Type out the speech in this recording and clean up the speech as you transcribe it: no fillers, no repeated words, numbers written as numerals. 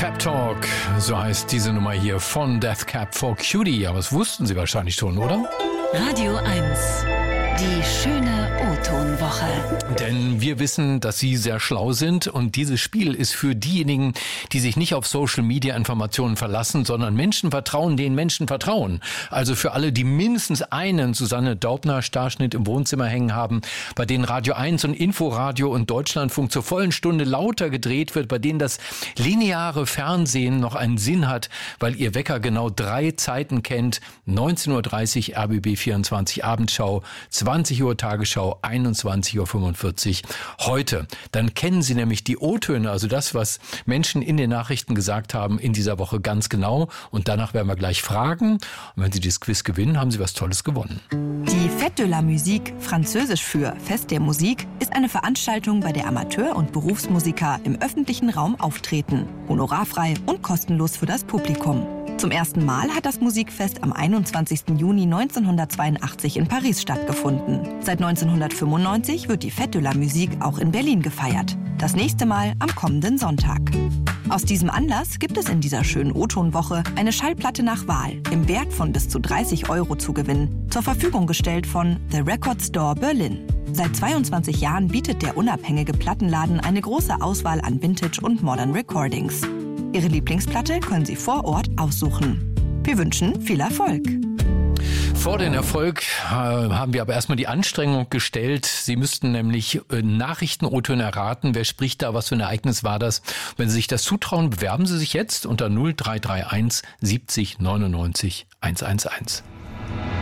Pep Talk, so heißt diese Nummer hier von Death Cab for Cutie. Aber das wussten Sie wahrscheinlich schon, oder? Radio 1, die schöne O-Ton-Woche. Denn wir wissen, dass Sie sehr schlau sind und dieses Spiel ist für diejenigen, die sich nicht auf Social-Media-Informationen verlassen, sondern Menschen vertrauen, denen Menschen vertrauen. Also für alle, die mindestens einen Susanne Daubner-Starschnitt im Wohnzimmer hängen haben, bei denen Radio 1 und Inforadio und Deutschlandfunk zur vollen Stunde lauter gedreht wird, bei denen das lineare Fernsehen noch einen Sinn hat, weil Ihr Wecker genau 3 Zeiten kennt. 19.30 Uhr RBB 24 Abendschau, 20 Uhr Tagesschau, 21.45 Uhr heute. Dann kennen Sie nämlich die O-Töne, also das, was Menschen in den Nachrichten gesagt haben in dieser Woche ganz genau. Und danach werden wir gleich fragen. Und wenn Sie das Quiz gewinnen, haben Sie was Tolles gewonnen. Die Fête de la Musique, französisch für Fest der Musik, ist eine Veranstaltung, bei der Amateur- und Berufsmusiker im öffentlichen Raum auftreten. Honorarfrei und kostenlos für das Publikum. Zum ersten Mal hat das Musikfest am 21. Juni 1982 in Paris stattgefunden. Seit 1995 wird die Fête de la Musique auch in Berlin gefeiert. Das nächste Mal am kommenden Sonntag. Aus diesem Anlass gibt es in dieser schönen O-Ton-Woche eine Schallplatte nach Wahl im Wert von bis zu 30 € zu gewinnen, zur Verfügung gestellt von The Record Store Berlin. Seit 22 Jahren bietet der unabhängige Plattenladen eine große Auswahl an Vintage- und Modern Recordings. Ihre Lieblingsplatte können Sie vor Ort aussuchen. Wir wünschen viel Erfolg. Vor den Erfolg haben wir aber erstmal die Anstrengung gestellt. Sie müssten nämlich Nachrichten-O-Töne erraten. Wer spricht da? Was für ein Ereignis war das? Wenn Sie sich das zutrauen, bewerben Sie sich jetzt unter 0331 70 99 111.